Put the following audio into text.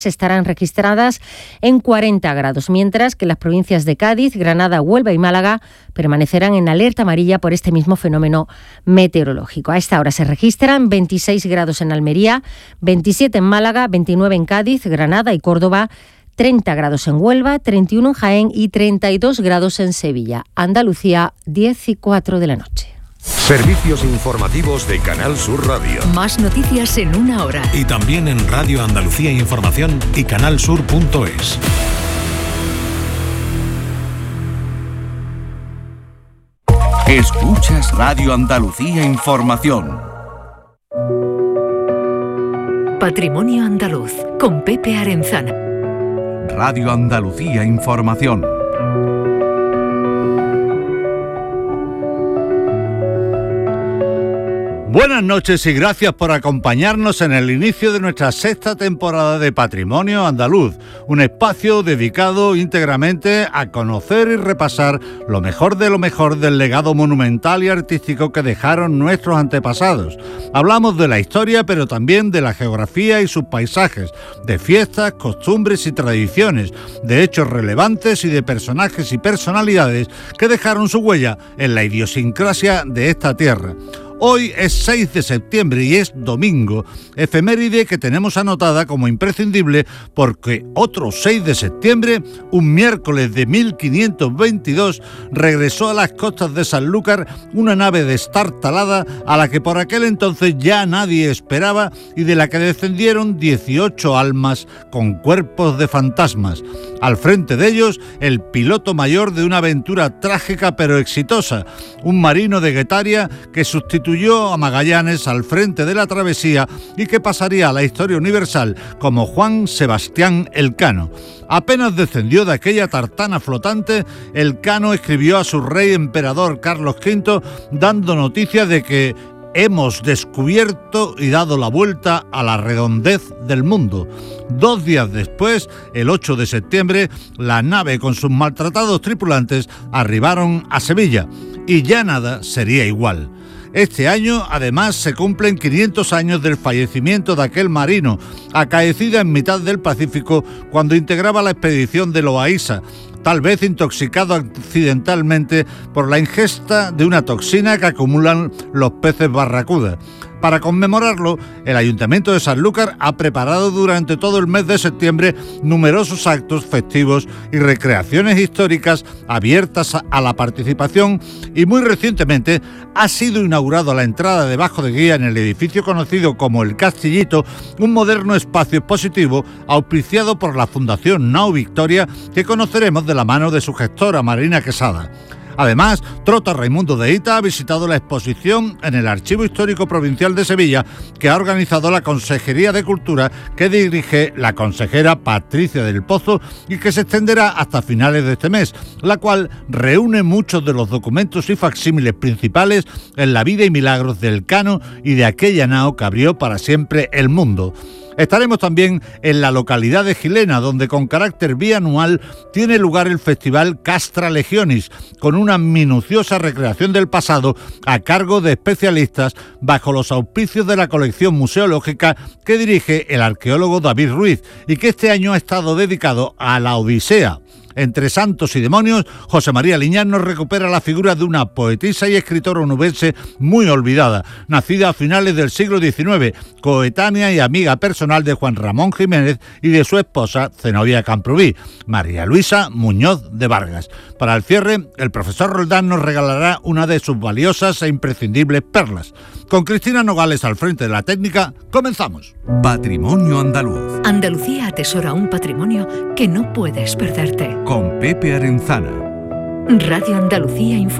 estarán registradas en 40 grados, mientras que las provincias de Cádiz, Granada, Huelva y Málaga permanecerán en alerta amarilla por este mismo fenómeno meteorológico. A esta hora se registran 26 grados en Almería, 27 en Málaga, 29 en Cádiz, Granada y Córdoba, 30 grados en Huelva, 31 en Jaén y 32 grados en Sevilla. Andalucía, 10:04 de la noche. Servicios informativos de Canal Sur Radio. Más noticias en una hora. Y también en Radio Andalucía Información y canalsur.es. Escuchas Radio Andalucía Información. Patrimonio Andaluz, con Pepe Arenzana. Radio Andalucía Información. Buenas noches y gracias por acompañarnos en el inicio de nuestra sexta temporada de Patrimonio Andaluz, un espacio dedicado íntegramente a conocer y repasar lo mejor del legado monumental y artístico que dejaron nuestros antepasados. Hablamos de la historia, pero también de la geografía y sus paisajes, de fiestas, costumbres y tradiciones, de hechos relevantes y de personajes y personalidades que dejaron su huella en la idiosincrasia de esta tierra. Hoy es 6 de septiembre y es domingo, efeméride que tenemos anotada como imprescindible porque otro 6 de septiembre, un miércoles de 1522, regresó a las costas de Sanlúcar una nave destartalada a la que por aquel entonces ya nadie esperaba y de la que descendieron 18 almas con cuerpos de fantasmas. Al frente de ellos, el piloto mayor de una aventura trágica pero exitosa, un marino de Guetaria que sustituyó a Magallanes al frente de la travesía y que pasaría a la historia universal como Juan Sebastián Elcano. Apenas descendió de aquella tartana flotante, Elcano escribió a su rey emperador Carlos V dando noticia de que hemos descubierto y dado la vuelta a la redondez del mundo. 2 días después, el 8 de septiembre, la nave con sus maltratados tripulantes arribaron a Sevilla y ya nada sería igual. Este año, además, se cumplen 500 años del fallecimiento de aquel marino, acaecida en mitad del Pacífico cuando integraba la expedición de Loaísa, tal vez intoxicado accidentalmente por la ingesta de una toxina que acumulan los peces barracuda. Para conmemorarlo, el Ayuntamiento de Sanlúcar ha preparado durante todo el mes de septiembre numerosos actos festivos y recreaciones históricas abiertas a la participación y muy recientemente ha sido inaugurado a la entrada de Bajo de Guía en el edificio conocido como El Castillito, un moderno espacio expositivo auspiciado por la Fundación Nao Victoria que conoceremos de la mano de su gestora Marina Quesada. Además, Trota Raimundo de Hita ha visitado la exposición en el Archivo Histórico Provincial de Sevilla que ha organizado la Consejería de Cultura que dirige la consejera Patricia del Pozo y que se extenderá hasta finales de este mes, la cual reúne muchos de los documentos y facsímiles principales en la vida y milagros del Elcano y de aquella nao que abrió para siempre el mundo. Estaremos también en la localidad de Gilena, donde con carácter bianual tiene lugar el Festival Castra Legionis, con una minuciosa recreación del pasado a cargo de especialistas bajo los auspicios de la colección museológica que dirige el arqueólogo David Ruiz y que este año ha estado dedicado a la Odisea. Entre santos y demonios, José María Liñán nos recupera la figura de una poetisa y escritora onubense muy olvidada, nacida a finales del siglo XIX, coetánea y amiga personal de Juan Ramón Jiménez y de su esposa Zenobia Camprubí, María Luisa Muñoz de Vargas. Para el cierre, el profesor Roldán nos regalará una de sus valiosas e imprescindibles perlas. Con Cristina Nogales al frente de la técnica, comenzamos. Patrimonio Andaluz. Andalucía atesora un patrimonio que no puedes perderte. Con Pepe Arenzana. Radio Andalucía Información.